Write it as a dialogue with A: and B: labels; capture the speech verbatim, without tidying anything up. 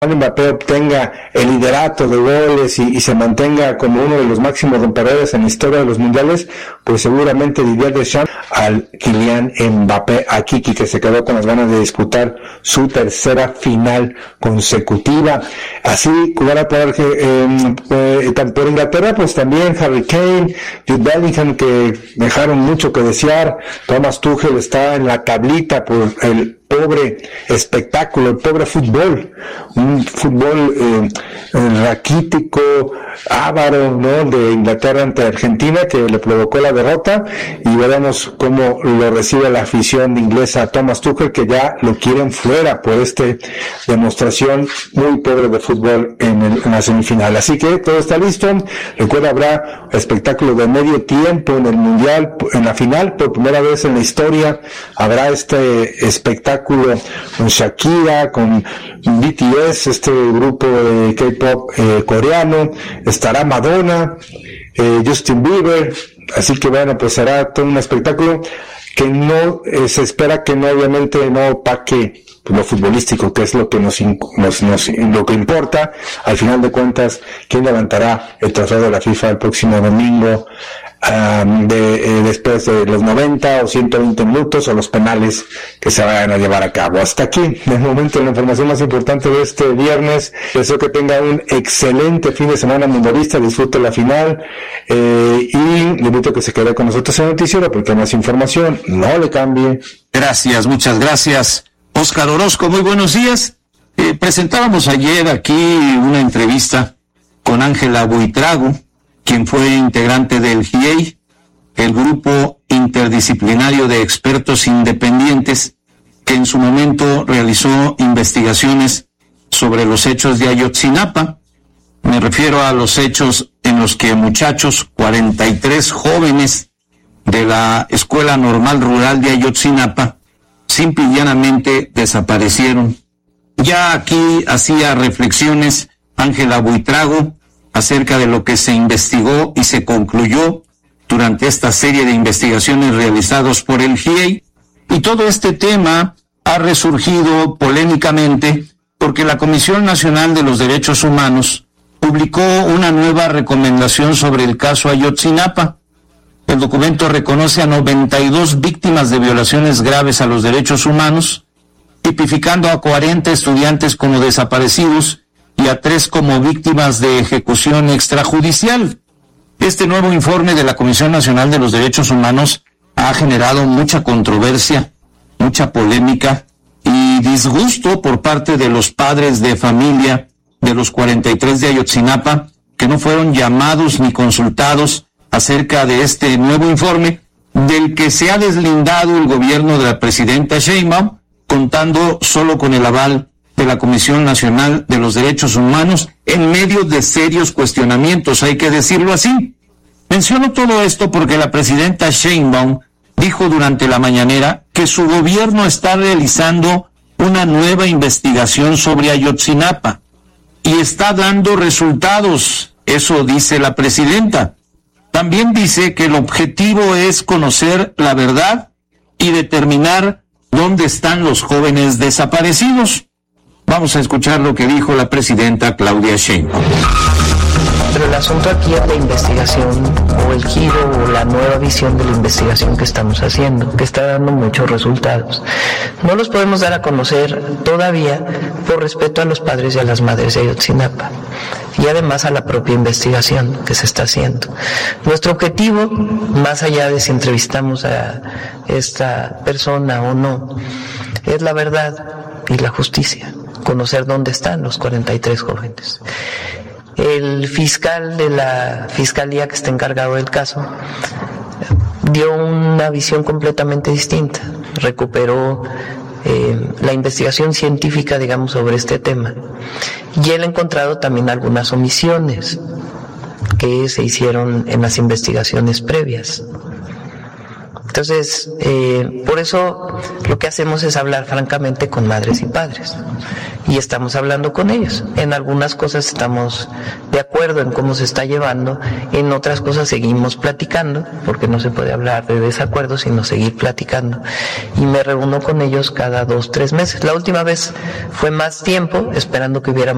A: Mbappé obtenga el liderato de goles y, y se mantenga como uno de los máximos rompedoras en la historia de los mundiales, pues seguramente Didier Deschamps al Kylian Mbappé, a Kiki, que se quedó con las ganas de disputar su tercera final consecutiva. Así, jugará por, eh, eh, por Inglaterra, pues también Harry Kane, Jude Bellingham, que dejaron mucho que desear. Thomas Tuchel está en la tablita por el pobre espectáculo, el pobre fútbol, un fútbol eh, raquítico, avaro, ¿no?, de Inglaterra ante Argentina, que le provocó la derrota, y veremos cómo lo recibe la afición inglesa a Thomas Tuchel, que ya lo quieren fuera por esta demostración muy pobre de fútbol en, el, en la semifinal. Así que todo está listo. Recuerda, habrá espectáculo de medio tiempo en el Mundial, en la final, por primera vez en la historia, habrá este espectáculo con Shakira, con B T S, este grupo de K-pop eh, coreano, estará Madonna, eh, Justin Bieber, así que bueno, pues será todo un espectáculo que no, eh, se espera que no, obviamente no opaque lo futbolístico, que es lo que nos, nos, nos, lo que importa. Al final de cuentas, ¿quién levantará el trofeo de la FIFA el próximo domingo? Um, de, eh, después de los noventa o ciento veinte minutos o los penales que se vayan a llevar a cabo. Hasta aquí, de momento, la información más importante de este viernes. Deseo que tenga un excelente fin de semana mundialista, disfrute la final, eh, y le invito a que se quede con nosotros en el noticiero porque hay más información, no le cambie.
B: Gracias, muchas gracias. Óscar Orozco, muy buenos días. Eh, presentábamos ayer aquí una entrevista con Ángela Buitrago, quien fue integrante del G I E I, el grupo interdisciplinario de expertos independientes que en su momento realizó investigaciones sobre los hechos de Ayotzinapa. Me refiero a los hechos en los que muchachos, cuarenta y tres jóvenes de la Escuela Normal Rural de Ayotzinapa, simple y llanamente desaparecieron. Ya aquí hacía reflexiones Ángela Buitrago acerca de lo que se investigó y se concluyó durante esta serie de investigaciones realizados por el G I E I, y todo este tema ha resurgido polémicamente porque la Comisión Nacional de los Derechos Humanos publicó una nueva recomendación sobre el caso Ayotzinapa. El documento reconoce a noventa y dos víctimas de violaciones graves a los derechos humanos, tipificando a cuarenta estudiantes como desaparecidos y a tres como víctimas de ejecución extrajudicial. Este nuevo informe de la Comisión Nacional de los Derechos Humanos ha generado mucha controversia, mucha polémica y disgusto por parte de los padres de familia de los cuarenta y tres de Ayotzinapa, que no fueron llamados ni consultados acerca de este nuevo informe, del que se ha deslindado el gobierno de la presidenta Sheinbaum, contando solo con el aval de la Comisión Nacional de los Derechos Humanos en medio de serios cuestionamientos, hay que decirlo así. Menciono todo esto porque la presidenta Sheinbaum dijo durante la mañanera que su gobierno está realizando una nueva investigación sobre Ayotzinapa y está dando resultados, eso dice la presidenta. También dice que el objetivo es conocer la verdad y determinar dónde están los jóvenes desaparecidos. Vamos a escuchar lo que dijo la presidenta Claudia Sheinbaum.
C: Pero el asunto aquí es la investigación o el giro o la nueva visión de la investigación que estamos haciendo, que está dando muchos resultados. No los podemos dar a conocer todavía por respeto a los padres y a las madres de Ayotzinapa y además a la propia investigación que se está haciendo. Nuestro objetivo, más allá de si entrevistamos a esta persona o no, es la verdad y la justicia, conocer dónde están los cuarenta y tres jóvenes. El fiscal de la fiscalía que está encargado del caso dio una visión completamente distinta, recuperó eh, la investigación científica, digamos, sobre este tema, y él ha encontrado también algunas omisiones que se hicieron en las investigaciones previas. Entonces, eh, por eso lo que hacemos es hablar francamente con madres y padres. Y estamos hablando con ellos. En algunas cosas estamos de acuerdo en cómo se está llevando, en otras cosas seguimos platicando, porque no se puede hablar de desacuerdo, sino seguir platicando. Y me reúno con ellos cada dos, tres meses. La última vez fue más tiempo, esperando que hubiera